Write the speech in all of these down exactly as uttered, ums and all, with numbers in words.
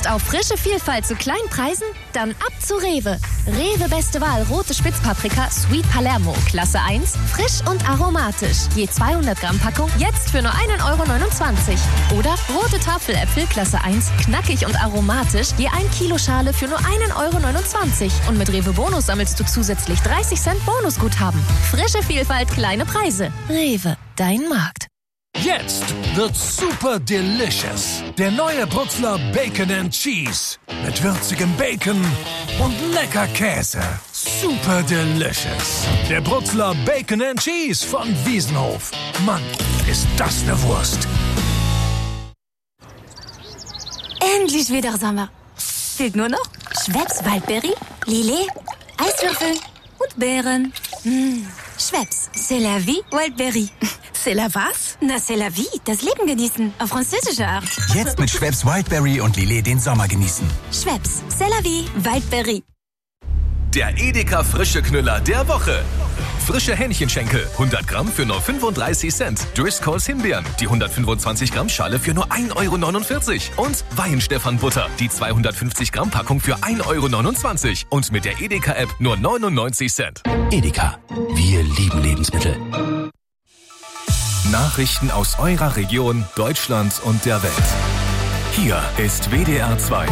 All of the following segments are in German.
Lust auf frische Vielfalt zu kleinen Preisen? Dann ab zu Rewe. Rewe beste Wahl rote Spitzpaprika Sweet Palermo Klasse eins, frisch und aromatisch. Je zweihundert Gramm Packung jetzt für nur ein Euro neunundzwanzig. Oder rote Tafeläpfel Klasse eins, knackig und aromatisch, je ein Kilo Schale für nur ein Euro neunundzwanzig. Und mit Rewe Bonus sammelst du zusätzlich dreißig Cent Bonusguthaben. Frische Vielfalt, kleine Preise. Rewe, dein Markt. Jetzt wird's super delicious. Der neue Brutzler Bacon and Cheese. Mit würzigem Bacon und lecker Käse. Super delicious. Der Brutzler Bacon and Cheese von Wiesenhof. Mann, ist das eine Wurst. Endlich wieder Sommer. Fehlt nur noch Schweppes Waldberry, Lillet, Eiswürfel und Beeren. Mmh. Schweppes, c'est la vie, Wildberry. C'est la was? Na, c'est la vie, das Leben genießen, auf französische Art. Jetzt mit Schweppes Wildberry und Lillet den Sommer genießen. Schweppes, c'est la vie, Wildberry. Der Edeka frische Knüller der Woche. Frische Hähnchenschenkel, hundert Gramm für nur fünfunddreißig Cent. Driscolls Himbeeren, die hundertfünfundzwanzig Gramm Schale für nur ein Euro neunundvierzig. Und Weihenstephan-Butter, die zweihundertfünfzig Gramm Packung für ein Euro neunundzwanzig. Und mit der Edeka-App nur neunundneunzig Cent. Edeka, wir lieben Lebensmittel. Nachrichten aus eurer Region, Deutschland und der Welt. Hier ist W D R zwei.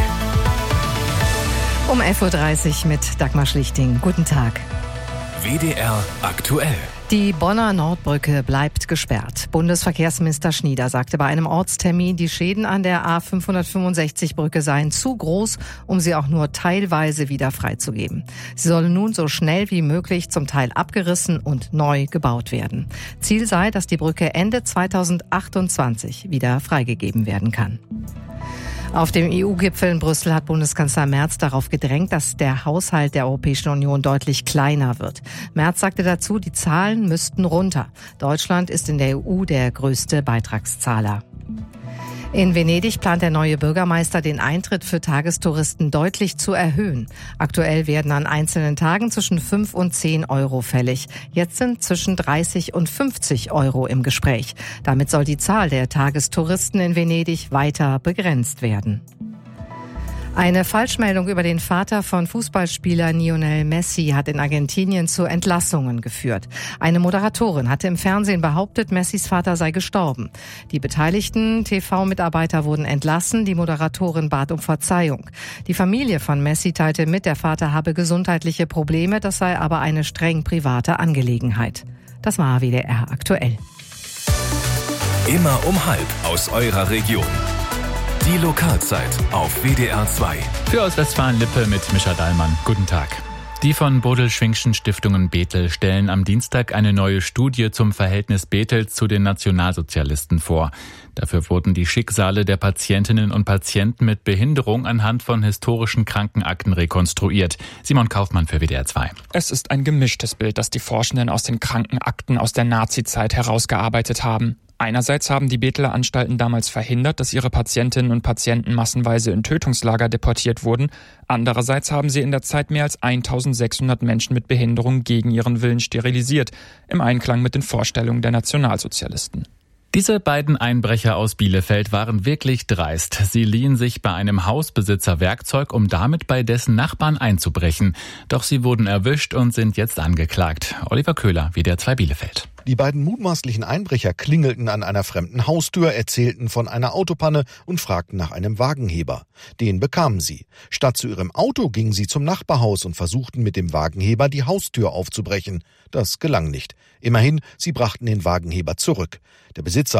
Um elf Uhr dreißig mit Dagmar Schlichting. Guten Tag. W D R aktuell. Die Bonner Nordbrücke bleibt gesperrt. Bundesverkehrsminister Schnieder sagte bei einem Ortstermin, die Schäden an der A fünfhundertfünfundsechzig Brücke seien zu groß, um sie auch nur teilweise wieder freizugeben. Sie solle nun so schnell wie möglich zum Teil abgerissen und neu gebaut werden. Ziel sei, dass die Brücke Ende zweitausendachtundzwanzig wieder freigegeben werden kann. Auf dem E U-Gipfel in Brüssel hat Bundeskanzler Merz darauf gedrängt, dass der Haushalt der Europäischen Union deutlich kleiner wird. Merz sagte dazu, die Zahlen müssten runter. Deutschland ist in der E U der größte Beitragszahler. In Venedig plant der neue Bürgermeister, den Eintritt für Tagestouristen deutlich zu erhöhen. Aktuell werden an einzelnen Tagen zwischen fünf und zehn Euro fällig. Jetzt sind zwischen dreißig und fünfzig Euro im Gespräch. Damit soll die Zahl der Tagestouristen in Venedig weiter begrenzt werden. Eine Falschmeldung über den Vater von Fußballspieler Lionel Messi hat in Argentinien zu Entlassungen geführt. Eine Moderatorin hatte im Fernsehen behauptet, Messis Vater sei gestorben. Die beteiligten T V-Mitarbeiter wurden entlassen, die Moderatorin bat um Verzeihung. Die Familie von Messi teilte mit, der Vater habe gesundheitliche Probleme, das sei aber eine streng private Angelegenheit. Das war W D R aktuell. Immer um halb aus eurer Region. Die Lokalzeit auf W D R zwei. Für Ostwestfalen-Lippe mit Mischa Dallmann. Guten Tag. Die von Bodil-Schwingschen Stiftungen Bethel stellen am Dienstag eine neue Studie zum Verhältnis Bethels zu den Nationalsozialisten vor. Dafür wurden die Schicksale der Patientinnen und Patienten mit Behinderung anhand von historischen Krankenakten rekonstruiert. Simon Kaufmann für W D R zwei. Es ist ein gemischtes Bild, das die Forschenden aus den Krankenakten aus der Nazizeit herausgearbeitet haben. Einerseits haben die Betheler Anstalten damals verhindert, dass ihre Patientinnen und Patienten massenweise in Tötungslager deportiert wurden. Andererseits haben sie in der Zeit mehr als eintausendsechshundert Menschen mit Behinderung gegen ihren Willen sterilisiert, im Einklang mit den Vorstellungen der Nationalsozialisten. Diese beiden Einbrecher aus Bielefeld waren wirklich dreist. Sie liehen sich bei einem Hausbesitzer Werkzeug, um damit bei dessen Nachbarn einzubrechen. Doch sie wurden erwischt und sind jetzt angeklagt. Oliver Köhler, W D R zwei Bielefeld. Die beiden mutmaßlichen Einbrecher klingelten an einer fremden Haustür, erzählten von einer Autopanne und fragten nach einem Wagenheber. Den bekamen sie. Statt zu ihrem Auto gingen sie zum Nachbarhaus und versuchten mit dem Wagenheber die Haustür aufzubrechen. Das gelang nicht. Immerhin, sie brachten den Wagenheber zurück. Der Besitzer